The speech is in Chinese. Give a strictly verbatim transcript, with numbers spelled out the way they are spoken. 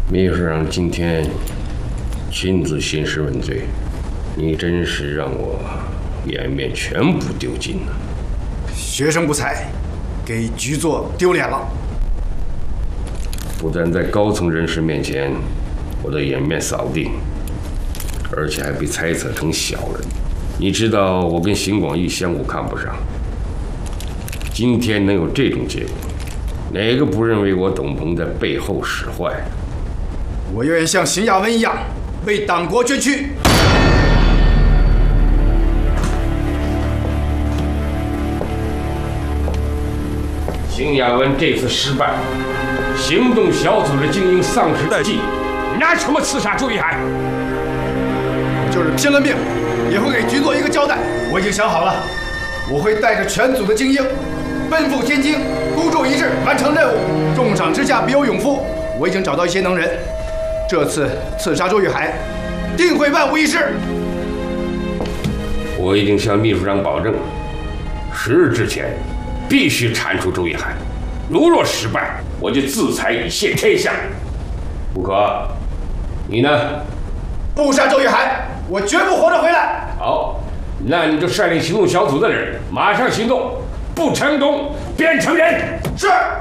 秘书长今天亲自兴师问罪，你真是让我颜面全部丢尽了。 学生不才，给局座丢脸了。 不但在高层人士面前我的颜面扫地，而且还被猜测成小人。你知道我跟邢广义相互看不上，今天能有这种结果，哪个不认为我董鹏在背后使坏？ 我愿意像邢亚文一样为党国捐躯。 邢亚文这次失败，行动小组的精英丧失殆尽，拿什么刺杀周玉海？ 就是拼了命，也会给局座一个交代。我已经想好了，我会带着全组的精英，奔赴天津，孤注一掷，完成任务。重赏之下必有勇夫，我已经找到一些能人，这次刺杀周玉海，定会万无一失。 我已经向秘书长保证，十日之前必须铲除周玉海，如若失败，我就自裁以谢天下。不可，你呢？ 不杀周玉海，我绝不活着回来。 好，那你就率领行动小组的人马上行动，不成功便成仁。 是。